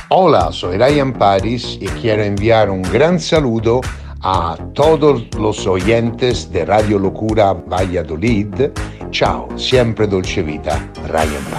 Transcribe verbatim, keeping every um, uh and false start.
Hola, soy Ryan Paris y quiero enviar un gran saludo a todos los oyentes de Radio Locura Valladolid. Ciao, siempre dolce vita, Ryan Paris.